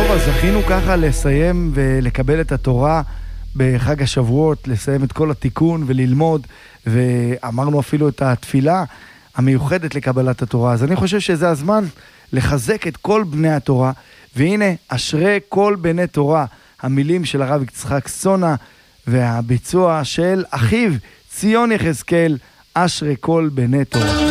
אז זכינו ככה לסיים ולקבל את התורה בחג השבועות, לסיים את כל התיקון וללמוד, ואמרנו אפילו את התפילה המיוחדת לקבלת התורה. אז אני חושב שזה הזמן לחזק את כל בני התורה, והנה אשרי כל בני תורה, המילים של הרב יצחק סונה והביצוע של אחיו ציון יחזקאל, אשרי כל בני תורה.